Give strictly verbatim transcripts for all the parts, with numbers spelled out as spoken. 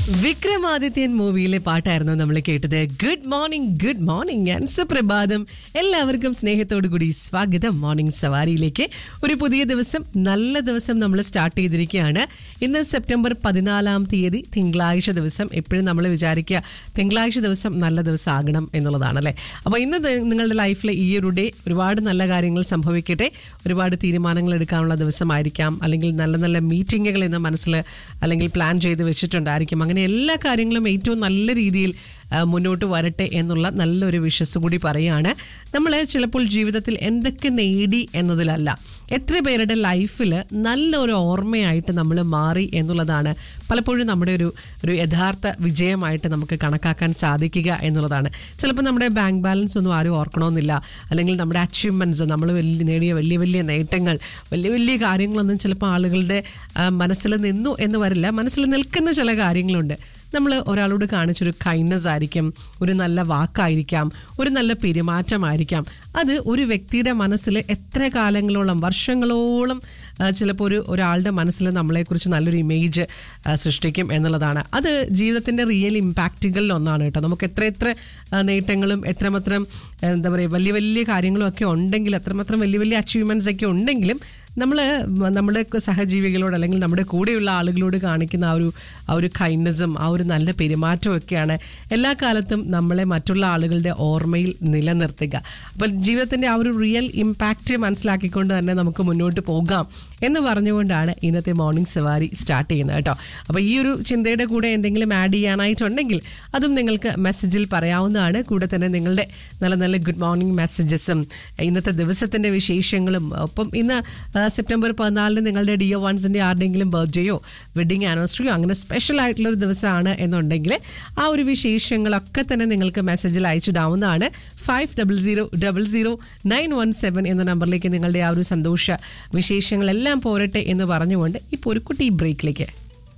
വിക്രമാദിത്യൻ മൂവിയിലെ പാട്ടായിരുന്നു നമ്മൾ കേട്ടത്. Good morning good morning and സുപ്രഭാതം. എല്ലാവർക്കും സ്നേഹത്തോടു കൂടി സ്വാഗതം മോർണിംഗ് സവാരിയിലേക്ക്. ഒരു പുതിയ ദിവസം, നല്ല ദിവസം നമ്മൾ സ്റ്റാർട്ട് ചെയ്തിരിക്കുകയാണ്. ഇന്ന് സെപ്റ്റംബർ പതിനാലാം തീയതി തിങ്കളാഴ്ച ദിവസം. എപ്പോഴും നമ്മൾ വിചാരിക്കുക തിങ്കളാഴ്ച ദിവസം നല്ല ദിവസം ആകണം എന്നുള്ളതാണല്ലേ. അപ്പോൾ ഇന്ന് നിങ്ങളുടെ ലൈഫിൽ ഈ ഒരു ഡേ ഒരുപാട് നല്ല കാര്യങ്ങൾ സംഭവിക്കട്ടെ. ഒരുപാട് തീരുമാനങ്ങൾ എടുക്കാനുള്ള ദിവസമായിരിക്കാം, അല്ലെങ്കിൽ നല്ല നല്ല മീറ്റിങ്ങുകൾ ഇന്ന് മനസ്സിൽ അല്ലെങ്കിൽ പ്ലാൻ ചെയ്ത് വെച്ചിട്ടുണ്ടായിരിക്കും. അങ്ങനെ എല്ലാ കാര്യങ്ങളും ഏറ്റവും നല്ല രീതിയിൽ മുന്നോട്ട് വരട്ടെ എന്നുള്ള നല്ലൊരു വിശ്വസ് കൂടി പറയുകയാണ്. നമ്മൾ ചിലപ്പോൾ ജീവിതത്തിൽ എന്തൊക്കെ നേടി എന്നതിലല്ല, എത്ര പേരുടെ ലൈഫിൽ നല്ലൊരു ഓർമ്മയായിട്ട് നമ്മൾ മാറി എന്നുള്ളതാണ് പലപ്പോഴും നമ്മുടെ ഒരു ഒരു യഥാർത്ഥ വിജയമായിട്ട് നമുക്ക് കണക്കാക്കാൻ സാധിക്കുക എന്നുള്ളതാണ്. ചിലപ്പോൾ നമ്മുടെ ബാങ്ക് ബാലൻസ് ഒന്നും ആരും ഓർക്കണമെന്നില്ല, അല്ലെങ്കിൽ നമ്മുടെ അച്ചീവ്മെൻറ്റ്സ്, നമ്മൾ വലിയ നേടിയ വലിയ വലിയ നേട്ടങ്ങൾ, വലിയ വലിയ കാര്യങ്ങളൊന്നും ചിലപ്പോൾ ആളുകളുടെ മനസ്സിൽ നിന്നു എന്ന് വരില്ല. മനസ്സിൽ നിൽക്കുന്ന ചില കാര്യങ്ങളുണ്ട്. നമ്മൾ ഒരാളോട് കാണിച്ചൊരു കൈൻഡ്നസ് ആയിരിക്കും, ഒരു നല്ല വാക്കായിരിക്കാം, ഒരു നല്ല പെരുമാറ്റമായിരിക്കാം. അത് ഒരു വ്യക്തിയുടെ മനസ്സിൽ എത്ര കാലങ്ങളോളം, വർഷങ്ങളോളം ചിലപ്പോൾ ഒരു ഒരാളുടെ മനസ്സിൽ നമ്മളെക്കുറിച്ച് നല്ലൊരു ഇമേജ് സൃഷ്ടിക്കും എന്നുള്ളതാണ്. അത് ജീവിതത്തിൻ്റെ റിയൽ ഇമ്പാക്റ്റുകളിൽ ഒന്നാണ് കേട്ടോ. നമുക്ക് എത്ര എത്ര നേട്ടങ്ങളും എത്രമാത്രം എന്താ പറയുക വലിയ വലിയ കാര്യങ്ങളും ഒക്കെ ഉണ്ടെങ്കിൽ, എത്രമാത്രം വലിയ വലിയ അച്ചീവ്മെൻറ്റ്സ് ഒക്കെ ഉണ്ടെങ്കിലും നമ്മൾ നമ്മുടെ സഹജീവികളോട് അല്ലെങ്കിൽ നമ്മുടെ കൂടെയുള്ള ആളുകളോട് കാണിക്കുന്ന ആ ഒരു ആ ഒരു കൈൻഡ്നസും ആ ഒരു നല്ല പെരുമാറ്റവും ഒക്കെയാണ് എല്ലാ കാലത്തും നമ്മളെ മറ്റുള്ള ആളുകളുടെ ഓർമ്മയിൽ നിലനിർത്തുക. അപ്പോൾ ജീവിതത്തിൻ്റെ ആ ഒരു റിയൽ ഇമ്പാക്റ്റ് മനസ്സിലാക്കിക്കൊണ്ട് തന്നെ നമുക്ക് മുന്നോട്ട് പോകാം എന്ന് പറഞ്ഞുകൊണ്ടാണ് ഇന്നത്തെ മോർണിംഗ് സവാരി സ്റ്റാർട്ട് ചെയ്യുന്നത് കേട്ടോ. അപ്പോൾ ഈ ഒരു ചിന്തയുടെ കൂടെ എന്തെങ്കിലും ആഡ് ചെയ്യാനായിട്ടുണ്ടെങ്കിൽ അതും നിങ്ങൾക്ക് മെസ്സേജിൽ പറയാവുന്നതാണ്. കൂടെ തന്നെ നിങ്ങളുടെ നല്ല നല്ല ഗുഡ് മോർണിംഗ് മെസ്സേജസും ഇന്നത്തെ ദിവസത്തിൻ്റെ വിശേഷങ്ങളും, ഒപ്പം ഇന്ന് സെപ്റ്റംബർ പതിനാലിന് നിങ്ങളുടെ ഡിയോ വൺസിൻ്റെ ആരുടെയെങ്കിലും ബർത്ത്ഡേയോ വെഡിങ് ആനിവേഴ്സറിയോ അങ്ങനെ സ്പെഷ്യൽ ആയിട്ടുള്ളൊരു ദിവസമാണ് എന്നുണ്ടെങ്കിൽ ആ ഒരു വിശേഷങ്ങളൊക്കെ തന്നെ നിങ്ങൾക്ക് മെസ്സേജിൽ അയച്ചിടാവുന്നതാണ്. Five double zero double zero nine one seven എന്ന നമ്പറിലേക്ക് നിങ്ങളുടെ ആ ഒരു സന്തോഷ വിശേഷങ്ങളെല്ലാം പോരട്ടെ എന്ന് പറഞ്ഞുകൊണ്ട് ഇപ്പോൾ ഒരു കുട്ടി ബ്രേക്കിലേക്ക്.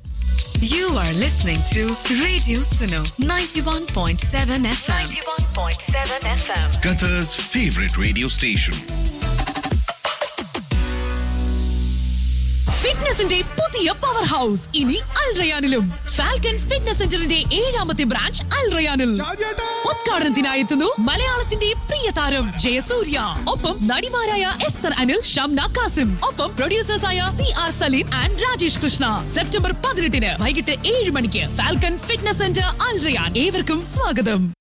You are listening to Radio Suno ninety-one point seven F M. ninety-one point seven F M. Qatar's favorite radio station. ഫിറ്റ്നസിന്റെ പുതിയ പവർ ഹൗസ് ഇനി അൽ റയാനിലും. ഫാൽക്കൺ ഫിറ്റ്നസ് സെന്ററിന്റെ ഏഴാമത്തെ ബ്രാഞ്ച് അൽ റയാനിൽ ഉദ്ഘാടനത്തിനായി എത്തുന്നു മലയാളത്തിന്റെ പ്രിയ താരം ജയസൂര്യ. ഒപ്പം നടിമാരായ എസ്തർ അനിൽ, ഷംന കാസിം, ഒപ്പം പ്രൊഡ്യൂസേഴ്സായ C R Saleem and Rajesh Krishna. September പതിനെട്ടിന് വൈകിട്ട് ഏഴ് മണിക്ക് ഫാൽക്കൺ ഫിറ്റ്നസ് സെന്റർ അൽ റയാൻ. ഏവർക്കും സ്വാഗതം.